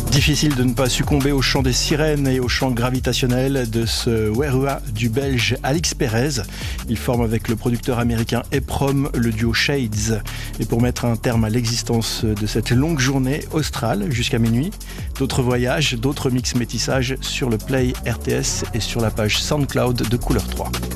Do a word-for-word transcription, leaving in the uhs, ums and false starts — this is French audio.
Difficile de ne pas succomber au chant des sirènes et au chant gravitationnel de ce Werua du Belge Alix Perez. Il forme avec le producteur américain Eprom le duo Shades. Et pour mettre un terme à l'existence de cette longue journée australe jusqu'à minuit, d'autres voyages, d'autres mix métissages sur le Play R T S et sur la page SoundCloud de Couleur trois.